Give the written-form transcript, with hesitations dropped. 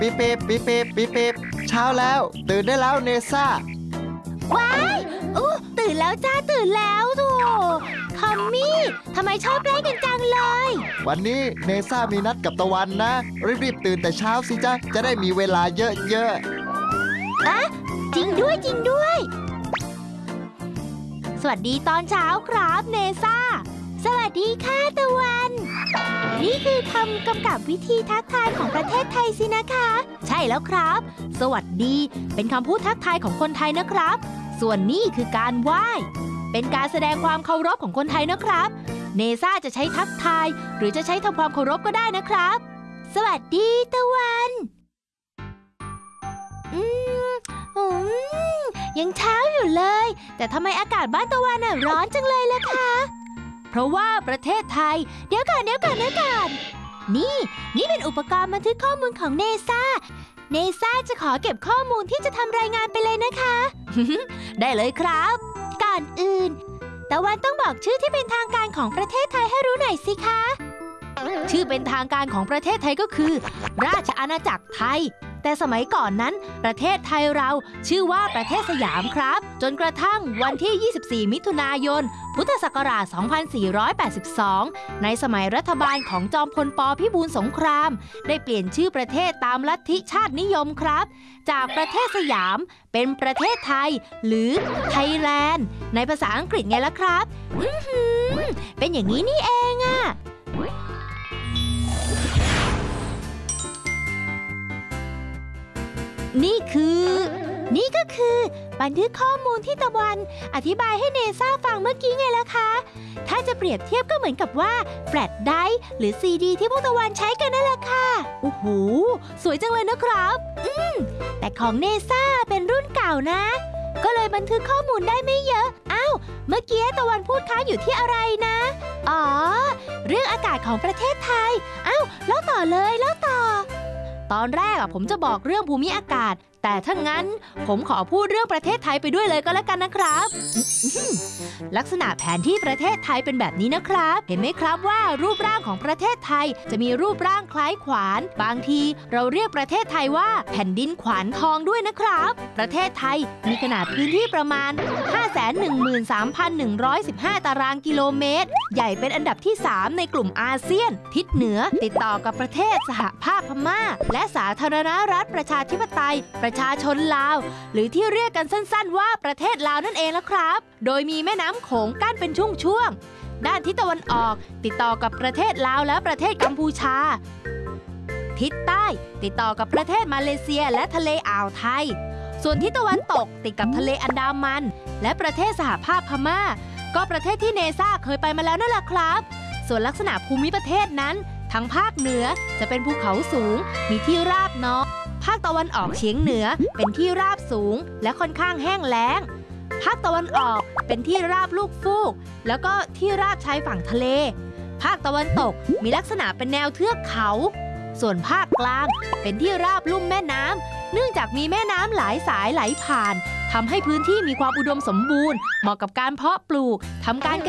ปีเปปีเปปีเปเช้าแล้วตื่นได้แล้วเนซ่าว้ายตื่นแล้วจ้าตื่นแล้วโธ่ทอมมี่ทำไมชอบแกล้งกันจังเลยวันนี้เนซ่ามีนัดกับตะวันนะรีบๆตื่นแต่เช้าสิจ๊ะจะได้มีเวลาเยอะๆอะจริงด้วยจริงด้วยสวัสดีตอนเช้าครับเนซ่าสวัสดีค่ะตะวันนี่คือคำกำกับวิธีทักทายของประเทศไทยสินะคะใช่แล้วครับสวัสดีเป็นคำพูดทักทายของคนไทยนะครับส่วนนี่คือการไหว้เป็นการแสดงความเคารพของคนไทยนะครับเนซ่าจะใช้ทักทายหรือจะใช้ทำความเคารพก็ได้นะครับสวัสดีตะวันยังเช้าอยู่เลยแต่ทำไมอากาศบ้านตะวันร้อนจังเลยล่ะคะเพราะว่าประเทศไทยเดี๋ยวก่อนนี่เป็นอุปกรณ์บันทึกข้อมูลของเนซ่าจะขอเก็บข้อมูลที่จะทำรายงานไปเลยนะคะ ได้เลยครับก่อนอื่นตะวันต้องบอกชื่อที่เป็นทางการของประเทศไทยให้รู้หน่อยสิคะชื่อเป็นทางการของประเทศไทยก็คือราชอาณาจักรไทยแต่สมัยก่อนนั้นประเทศไทยเราชื่อว่าประเทศสยามครับจนกระทั่งวันที่24มิถุนายนพุทธศักราช2482ในสมัยรัฐบาลของจอมพลป.พิบูลสงครามได้เปลี่ยนชื่อประเทศตามลัทธิชาตินิยมครับจากประเทศสยามเป็นประเทศไทยหรือไทยแลนด์ในภาษาอังกฤษไงล่ะครับเป็นอย่างนี้นี่เองอะนี่ก็คือบันทึกข้อมูลที่ตะวันอธิบายให้เนซ่าฟังเมื่อกี้ไงล่ะคะถ้าจะเปรียบเทียบก็เหมือนกับว่าแฟลชไดรฟ์หรือซีดีที่พวกตะวันใช้กันนั่นแหละค่ะโอ้โหสวยจังเลยนะครับแต่ของเนซ่าเป็นรุ่นเก่านะก็เลยบันทึกข้อมูลได้ไม่เยอะเมื่อกี้ตะวันพูดค้างอยู่ที่อะไรนะอ๋อเรื่องอากาศของประเทศไทยเล่าต่อเลยเล่าต่อตอนแรกผมจะบอกเรื่องภูมิอากาศแต่ถ้างั้นผมขอพูดเรื่องประเทศไทยไปด้วยเลยก็แล้วกันนะครับลักษณะแผนที่ประเทศไทยเป็นแบบนี้นะครับเห็นไหมครับว่ารูปร่างของประเทศไทยจะมีรูปร่างคล้ายขวานบางทีเราเรียกประเทศไทยว่าแผ่นดินขวานทองด้วยนะครับประเทศไทยมีขนาดพื้นที่ประมาณ 513,115 ตารางกิโลเมตรใหญ่เป็นอันดับที่3ในกลุ่มอาเซียนทิศเหนือติดต่อกับประเทศสหภาพพม่าและสาธารณรัฐประชาธิปไตยประชาชนลาวหรือที่เรียกกันสั้นๆว่าประเทศลาวนั่นเองละครับโดยมีแม่น้ำโขงกั้นเป็นช่วงๆด้านทิศตะวันออกติดต่อกับประเทศลาวและประเทศกัมพูชาทิศใต้ติดต่อกับประเทศมาเลเซียและทะเลอ่าวไทยส่วนทิศตะวันตกติดกับทะเลอันดามันและประเทศสหภาพพม่าก็ประเทศที่เนซ่าเคยไปมาแล้วนั่นแหละครับส่วนลักษณะภูมิประเทศนั้นทางภาคเหนือจะเป็นภูเขาสูงมีที่ราบน้อยภาคตะวันออกเฉียงเหนือเป็นที่ราบสูงและค่อนข้างแห้งแล้งภาคตะวันออกเป็นที่ราบลูกฟูกแล้วก็ที่ราบชายฝั่งทะเลภาคตะวันตกมีลักษณะเป็นแนวเทือกเขาส่วนภาคกลางเป็นที่ราบลุ่มแม่น้ำเนื่องจากมีแม่น้ำหลายสายไหลผ่านทำให้พื้นที่มีความอุดมสมบูรณ์เหมาะกับการเพาะปลูกทำการเก